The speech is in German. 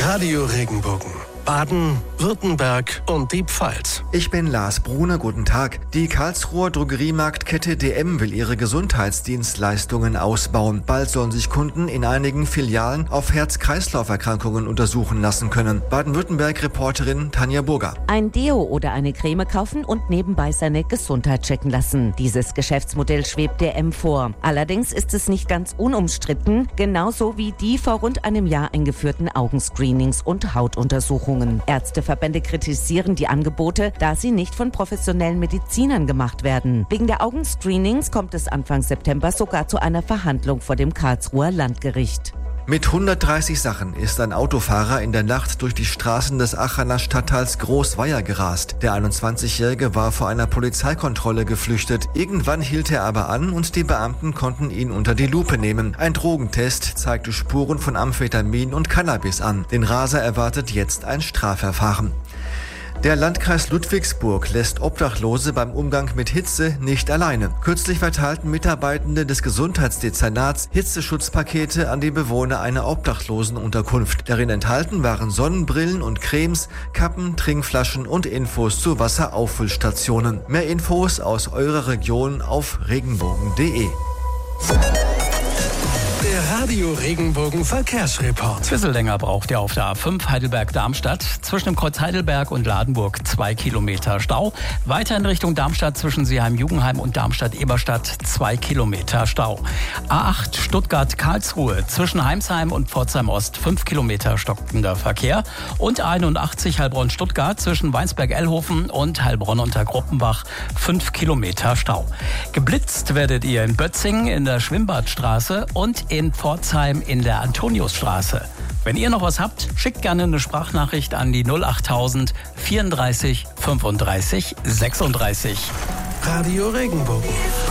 Radio Regenbogen. Baden, Württemberg und die Pfalz. Ich bin Lars Brune, guten Tag. Die Karlsruher Drogeriemarktkette DM will ihre Gesundheitsdienstleistungen ausbauen. Bald sollen sich Kunden in einigen Filialen auf Herz-Kreislauf-Erkrankungen untersuchen lassen können. Baden-Württemberg-Reporterin Tanja Burger. Ein Deo oder eine Creme kaufen und nebenbei seine Gesundheit checken lassen. Dieses Geschäftsmodell schwebt DM vor. Allerdings ist es nicht ganz unumstritten, genauso wie die vor rund einem Jahr eingeführten Augenscreenings und Hautuntersuchungen. Ärzteverbände kritisieren die Angebote, da sie nicht von professionellen Medizinern gemacht werden. Wegen der Augenscreenings kommt es Anfang September sogar zu einer Verhandlung vor dem Karlsruher Landgericht. Mit 130 Sachen ist ein Autofahrer in der Nacht durch die Straßen des Aachener Stadtteils Großweier gerast. Der 21-Jährige war vor einer Polizeikontrolle geflüchtet. Irgendwann hielt er aber an und die Beamten konnten ihn unter die Lupe nehmen. Ein Drogentest zeigte Spuren von Amphetamin und Cannabis an. Den Raser erwartet jetzt ein Strafverfahren. Der Landkreis Ludwigsburg lässt Obdachlose beim Umgang mit Hitze nicht alleine. Kürzlich verteilten Mitarbeitende des Gesundheitsdezernats Hitzeschutzpakete an die Bewohner einer Obdachlosenunterkunft. Darin enthalten waren Sonnenbrillen und Cremes, Kappen, Trinkflaschen und Infos zu Wasserauffüllstationen. Mehr Infos aus eurer Region auf regenbogen.de. Der Radio Regenbogen Verkehrsreport. Ein bisschen länger braucht ihr auf der A5 Heidelberg-Darmstadt. Zwischen dem Kreuz Heidelberg und Ladenburg 2 Kilometer Stau. Weiter in Richtung Darmstadt zwischen Seeheim-Jugendheim und Darmstadt-Eberstadt 2 Kilometer Stau. A8 Stuttgart-Karlsruhe zwischen Heimsheim und Pforzheim-Ost 5 Kilometer stockender Verkehr. Und A81 Heilbronn-Stuttgart zwischen Weinsberg-Ellhofen und Heilbronn unter Gruppenbach 5 Kilometer Stau. Geblitzt werdet ihr in Bötzingen in der Schwimmbadstraße und in Pforzheim in der Antoniusstraße. Wenn ihr noch was habt, schickt gerne eine Sprachnachricht an die 08000 34 35 36. Radio Regenbogen.